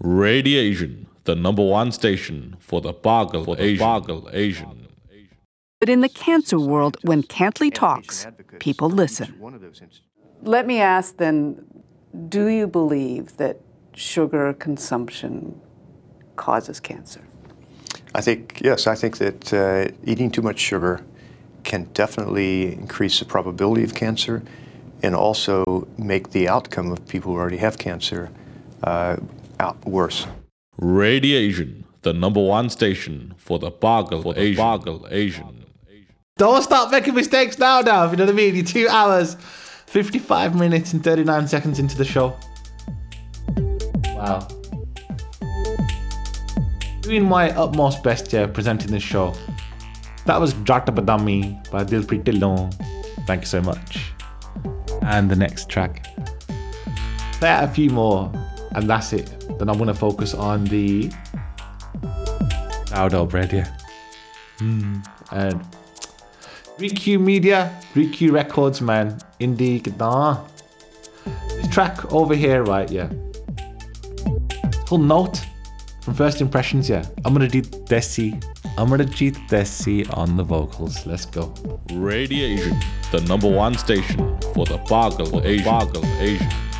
Radiation, the number one station for the Bargal Asian. But in the cancer world, when Cantley talks, people listen. Let me ask then, do you believe that sugar consumption causes cancer? Yes, I think that eating too much sugar can definitely increase the probability of cancer and also make the outcome of people who already have cancer worse. Radiation, the number one station for the Bargal Asian. Don't start making mistakes now, if you know what I mean? You're 2 hours, 55 minutes and 39 seconds into the show. Wow. Doing my utmost best here presenting this show. That was Jata Badami by Dilpreet Dhillon. Thank you so much. And the next track. There are a few more, and that's it. Then I'm going to focus on the sourdough bread here. And ReQ Media, ReQ Records, man. Indie guitar. This track over here, right, yeah. It's called Note from First Impressions, yeah. I'm going to do Desi on the vocals. Let's go. Radiation, the number one station for the Bargal Asian.